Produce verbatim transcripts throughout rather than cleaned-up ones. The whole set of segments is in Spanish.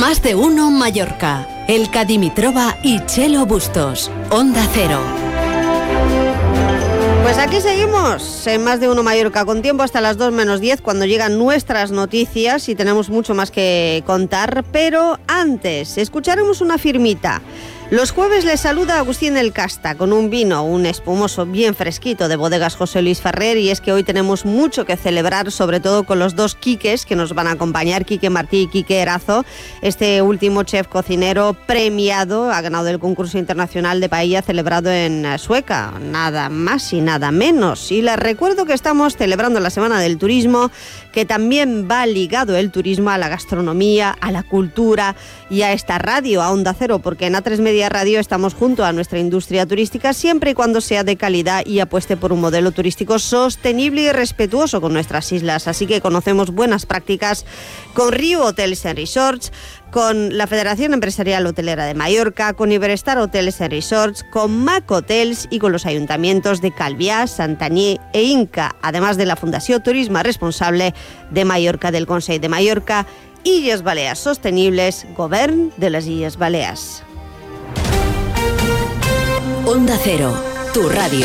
Más de uno Mallorca. Elka Dimitrova y Chelo Bustos. Onda Cero. Pues aquí seguimos en Más de uno Mallorca, con tiempo hasta las dos menos diez, cuando llegan nuestras noticias y tenemos mucho más que contar, pero antes escucharemos una firmita. Los jueves les saluda Agustín del Casta con un vino, un espumoso bien fresquito de Bodegas José Luis Ferrer, y es que hoy tenemos mucho que celebrar, sobre todo con los dos Quiques que nos van a acompañar, Quique Martí y Quique Erazo. Este último chef cocinero premiado ha ganado el concurso internacional de paella celebrado en Sueca, nada más y nada menos. Y les recuerdo que estamos celebrando la Semana del Turismo, que también va ligado el turismo a la gastronomía, a la cultura y a esta radio, a Onda Cero, porque en A tres Media Radio estamos junto a nuestra industria turística, siempre y cuando sea de calidad y apueste por un modelo turístico sostenible y respetuoso con nuestras islas. Así que conocemos buenas prácticas con Rio Hotels and Resorts, con la Federación Empresarial Hotelera de Mallorca, con Iberestar Hotels and Resorts, con Mac Hotels y con los ayuntamientos de Calviá, Santanyí e Inca, además de la Fundació Turisme Responsable de Mallorca, del Consell de Mallorca, Illes Balears Sostenibles, Govern de les Illes Balears. Onda Cero, tu ràdio.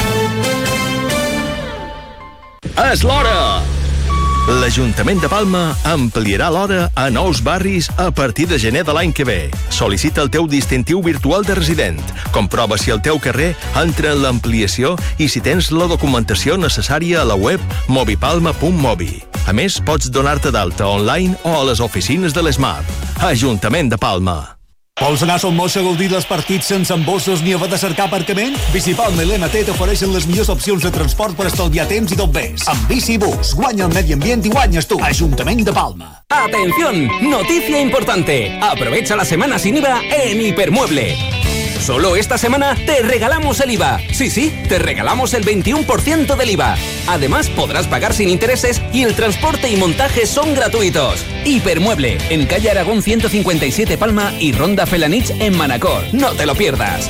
És l'hora! L'Ajuntament de Palma ampliarà l'hora a nous barris a partir de gener de l'any que ve. Sol·licita el teu distintiu virtual de resident. Comprova si el teu carrer entra en l'ampliació i si tens la documentació necessària a la web mobipalma punt mobi. A més, pots donar-te d'alta online o a les oficines de l'ESMAP. Ajuntament de Palma. Vols anar a Son Moix a gaudir dels partits sense embossos ni haver de cercar aparcament? Bicipalma i l'N T t'ofereixen les millors opcions de transport per estalviar temps i tot ves. Amb Bicibus, guanya el medi ambient i guanyes tu. Ajuntament de Palma. ¡Atención! Noticia importante. Aprovecha la semana sin I V A en Hipermueble. Solo esta semana te regalamos el I V A. Sí, sí, te regalamos el veintiuno por ciento del I V A. Además, podrás pagar sin intereses y el transporte y montaje son gratuitos. Hipermueble, en calle Aragón ciento cincuenta y siete Palma y Ronda Felanich en Manacor. No te lo pierdas.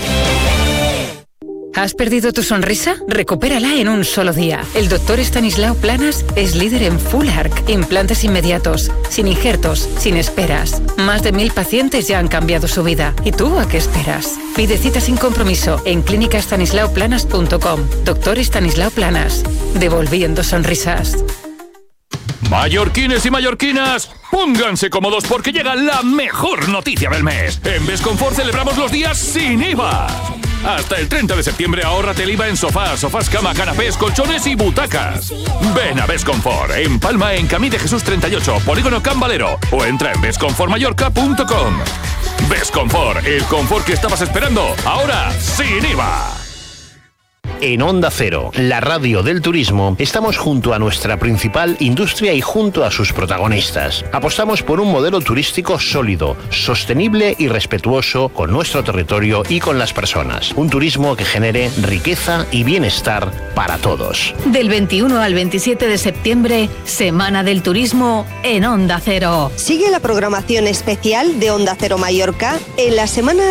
¿Has perdido tu sonrisa? Recupérala en un solo día. El doctor Estanislao Planas es líder en Full Arch, implantes inmediatos, sin injertos, sin esperas. Más de mil pacientes ya han cambiado su vida. ¿Y tú a qué esperas? Pide cita sin compromiso en clínica estanislao planas punto com. Doctor Estanislao Planas, devolviendo sonrisas. Mallorquines y mallorquinas, pónganse cómodos porque llega la mejor noticia del mes. En Besconfort celebramos los días sin I V A. Hasta el treinta de septiembre ahórrate el I V A en sofás, sofás, cama, canapés, colchones y butacas. Ven a Besconfort, en Palma, en Camí de Jesús treinta y ocho, Polígono Can Valero, o entra en besconfort mallorca punto com. Besconfort, el confort que estabas esperando, ahora sin I V A. En Onda Cero, la radio del turismo, estamos junto a nuestra principal industria y junto a sus protagonistas. Apostamos por un modelo turístico sólido, sostenible y respetuoso con nuestro territorio y con las personas. Un turismo que genere riqueza y bienestar para todos. Del veintiuno al veintisiete de septiembre, Semana del Turismo en Onda Cero. Sigue la programación especial de Onda Cero Mallorca en la Semana